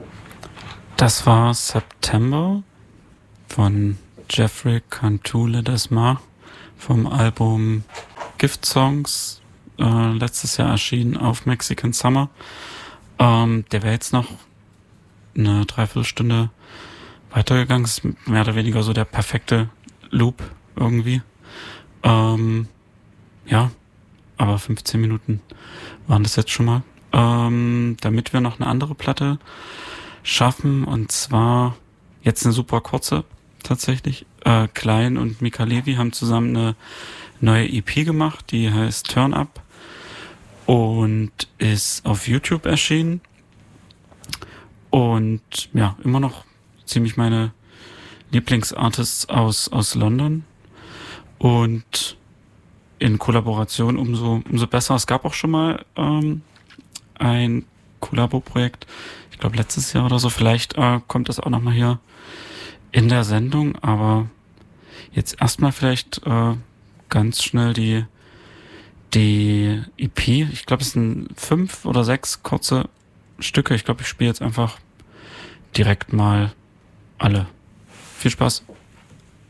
Das war September von Jeffrey Cantu Ledesma vom Album Gift Songs, letztes Jahr erschienen auf Mexican Summer. Der wäre jetzt noch eine Dreiviertelstunde weitergegangen. Das ist mehr oder weniger so der perfekte Loop irgendwie. Ja, aber 15 Minuten waren das jetzt schon mal. Damit wir noch eine andere Platte schaffen, und zwar jetzt eine super kurze tatsächlich. Klein und Mika Levi haben zusammen eine neue EP gemacht, die heißt Turn Up und ist auf YouTube erschienen. Und ja, immer noch ziemlich meine Lieblingsartists aus London. Und in Kollaboration umso besser. Es gab auch schon mal ein Kollabo-Projekt, ich glaube letztes Jahr oder so. Vielleicht kommt das auch nochmal hier in der Sendung, aber jetzt erstmal vielleicht ganz schnell die EP. Ich glaube, es sind 5 oder 6 kurze Stücke. Ich glaube, ich spiele jetzt einfach direkt mal alle. Viel Spaß.